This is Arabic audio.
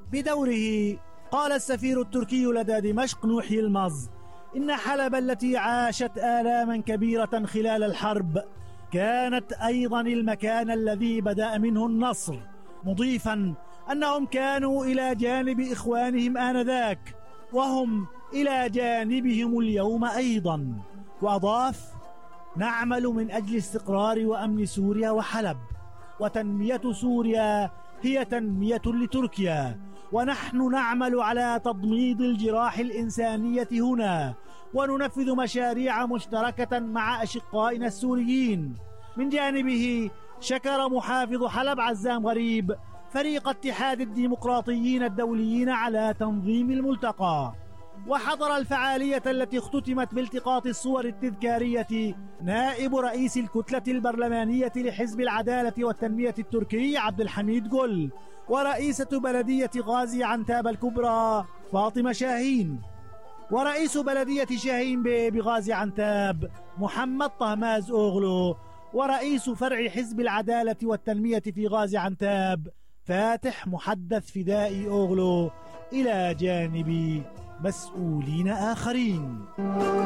بدوره قال السفير التركي لدى دمشق نوح يلمز إن حلب التي عاشت آلاما كبيرة خلال الحرب كانت أيضا المكان الذي بدأ منه النصر، مضيفا أنهم كانوا إلى جانب إخوانهم آنذاك وهم إلى جانبهم اليوم أيضا. وأضاف: نعمل من أجل استقرار وأمن سوريا وحلب، وتنمية سوريا هي تنمية لتركيا، ونحن نعمل على تضميد الجراح الإنسانية هنا، وننفذ مشاريع مشتركة مع أشقائنا السوريين. من جانبه شكر محافظ حلب عزام غريب فريق اتحاد الديمقراطيين الدوليين على تنظيم الملتقى. وحضر الفعالية التي اختتمت بالتقاط الصور التذكارية نائب رئيس الكتلة البرلمانية لحزب العدالة والتنمية التركي عبد الحميد جل، ورئيسة بلدية غازي عنتاب الكبرى فاطمة شاهين، ورئيس بلدية شاهين بغازي عنتاب محمد طهماز أوغلو، ورئيس فرع حزب العدالة والتنمية في غازي عنتاب فاتح محدث فدائي أوغلو، إلى جانب مسؤولين آخرين.